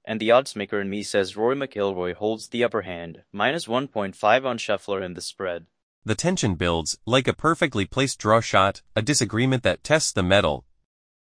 and the oddsmaker in me says Rory McIlroy holds the upper hand, minus 1.5 on Scheffler in the spread. The tension builds, like a perfectly placed draw shot, a disagreement that tests the mettle,